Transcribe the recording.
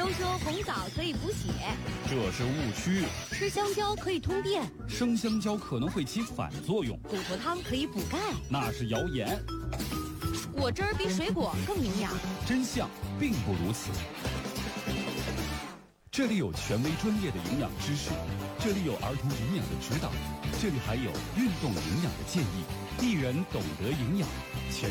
都说红枣可以补血， 这是误区。 吃香蕉可以通电， 生香蕉可能会起反作用。 骨头汤可以补钙， 那是谣言。 果汁儿比水果更营养， 真相并不如此。这里有权威专业的营养知识，这里有儿童营养的指导，这里还有运动营养的建议。一人懂得营养。